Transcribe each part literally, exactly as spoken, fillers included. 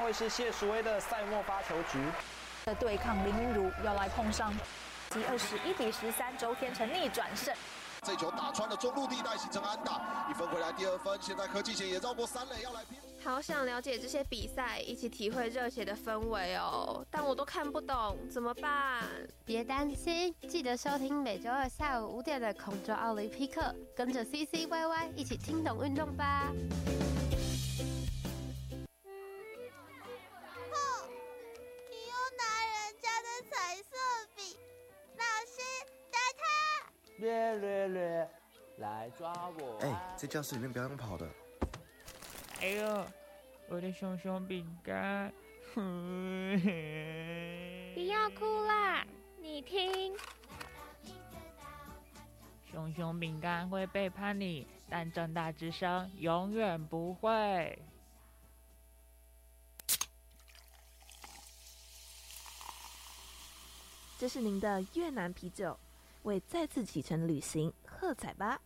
会是谢淑薇的赛末发球局。 的对抗林昀儒要来碰上，积二十一比十三，周天成逆转胜。 这球打穿了中路地带，形成安打，一分回来第二分。现在柯继贤也绕过三垒要来拼。 好想了解这些比赛，一起体会热血的氛围哦，但我都看不懂，怎么办？ 别担心，记得收听每周二下午五点的空中奥林匹克，跟着 C C Y Y 一起听懂运动吧。 哦，你又拿人家的彩色笔，老师打他！ 略略略，来抓我！ 哎、欸，在教室里面不要用跑的。 哎呦，我的熊熊饼干！ 不要哭啦，你听。 熊熊饼干会背叛你，但正大之声永远不会。 这是您的越南啤酒，为再次启程旅行喝彩吧！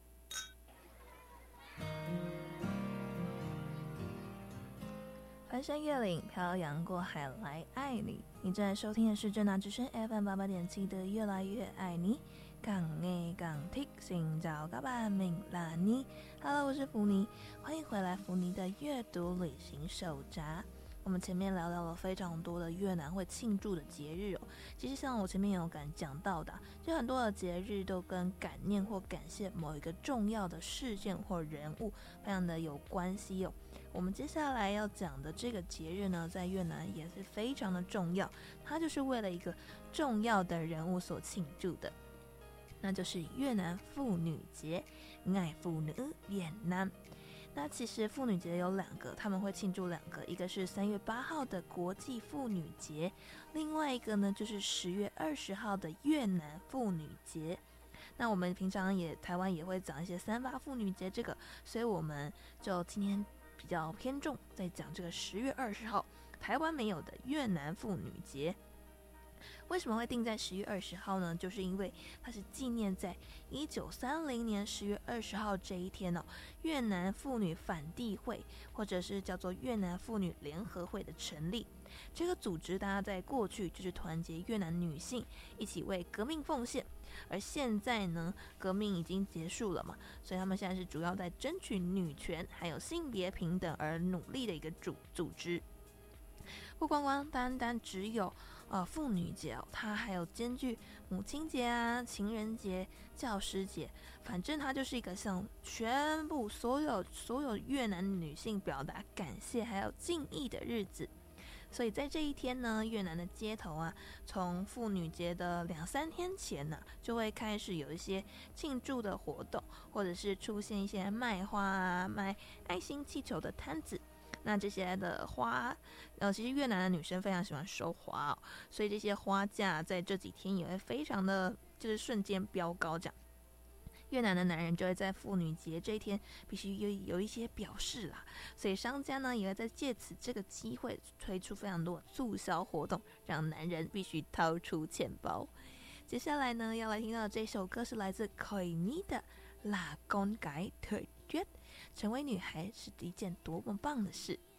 翻山越岭，漂洋过海来爱你。你正在收听的是正大之声 F M 八八点七的《越来越爱你》。港爱港听，寻找嘎巴明拉尼。Hello， 我是福尼，欢迎回来福尼的阅读旅行手札。我们前面聊聊了非常多的越南会庆祝的节日哦。其实像我前面有感讲到的，就很多的节日都跟感念或感谢某一个重要的事件或人物非常的有关系哦。我们接下来要讲的这个节日呢，在越南也是非常的重要，它就是为了一个重要的人物所庆祝的，那就是越南妇女节，爱妇女越南。那其实妇女节有两个，他们会庆祝两个，一个是三月八号的国际妇女节，另外一个呢就是十月二十号的越南妇女节。那我们平常也台湾也会讲一些三八妇女节这个，所以我们就今天比较偏重在讲这个十月二十号台湾没有的越南妇女节。为什么会定在十月二十号呢？就是因为它是纪念在一九三零年十月二十号这一天哦，越南妇女反帝会或者是叫做越南妇女联合会的成立。这个组织大家在过去就是团结越南女性一起为革命奉献，而现在呢革命已经结束了嘛，所以他们现在是主要在争取女权还有性别平等而努力的一个组组织。不光光单单只有呃妇女节哦，它还有兼具母亲节啊、情人节、教师节，反正它就是一个向全部所有所有越南女性表达感谢还有敬意的日子。所以在这一天呢，越南的街头啊，从妇女节的两三天前呢、啊，就会开始有一些庆祝的活动，或者是出现一些卖花啊、卖爱心气球的摊子。那这些的花，呃，其实越南的女生非常喜欢收花哦，所以这些花价在这几天也会非常的，就是瞬间飙高这样。越南的男人就会在妇女节这一天必须有有一些表示啦，所以商家呢也会在借此这个机会推出非常多的促销活动，让男人必须掏出钱包。接下来呢要来听到的这首歌是来自 Khoi Ni 的 La Con Gái Thời Tuyết， 成为女孩是一件多么棒的事。